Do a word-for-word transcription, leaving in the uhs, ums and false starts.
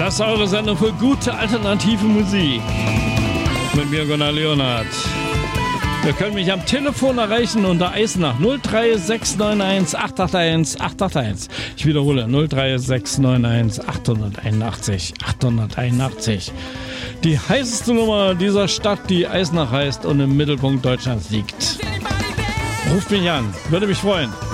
Das ist eure Sendung für gute alternative Musik. Mit mir, Gunnar Leonhardt. Ihr könnt mich am Telefon erreichen unter Eisenach null drei sechs neun eins acht acht eins acht acht eins. Ich wiederhole null drei sechs neun eins acht eins eins acht eins eins. Die heißeste Nummer dieser Stadt, die Eisenach heißt und im Mittelpunkt Deutschlands liegt. Ruft mich an, würde mich freuen.